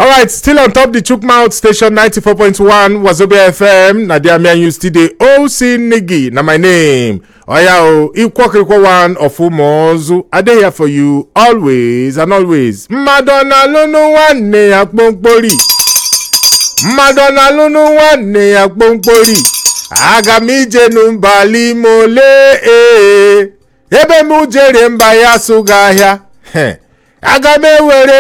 Alright, still on top the Chukmouth station 94.1 Wazobia FM. Nadia Mian used today. OC Nigi, na my name. Oya equal one of Umozu. I dey here for you always and always. Madonna Lunu one ne akbonkpori. Madonna Lunu one ne akbonkpori. Agamije numbali mole. Ebe mujere mbaya sugahia. Agame were